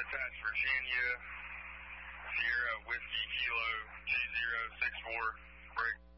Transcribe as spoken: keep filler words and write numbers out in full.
attached Virginia, Sierra Whiskey Kilo two zero six four, break.